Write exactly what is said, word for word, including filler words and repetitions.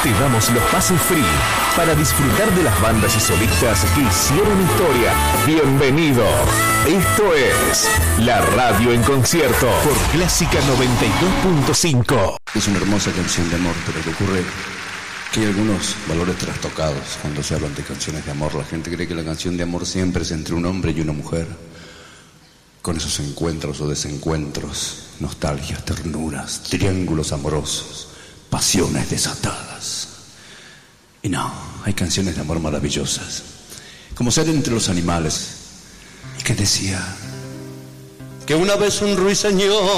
Te damos los pases free para disfrutar de las bandas y solistas que hicieron historia. Bienvenido. Esto es La Radio en Concierto por Clásica noventa y dos punto cinco. Es una hermosa canción de amor, pero lo que ocurre que hay algunos valores trastocados cuando se hablan de canciones de amor. La gente cree que la canción de amor siempre es entre un hombre y una mujer, con esos encuentros o desencuentros, nostalgias, ternuras, triángulos amorosos, pasiones desatadas. Y no, hay canciones de amor maravillosas, como ser entre los animales. Y que decía que una vez un ruiseñor